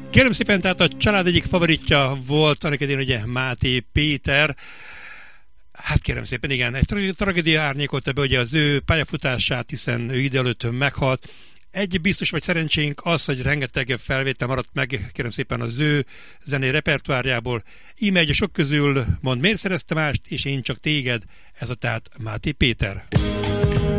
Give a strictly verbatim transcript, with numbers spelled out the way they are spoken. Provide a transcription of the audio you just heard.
Kérem szépen, tehát a család egyik favoritja volt annak idején ugye Máté Péter. Hát kérem szépen, igen, egy tragédia árnyékolta be ugye az ő pályafutását, hiszen ő ide előtt meghalt. Egy biztos vagy szerencsénk az, hogy rengeteg felvétel maradt meg, kérem szépen, az ő zenei repertoárjából. Íme egy sok közül mond, miért szerezte mást, és én csak téged, ez a tehát Máté Péter.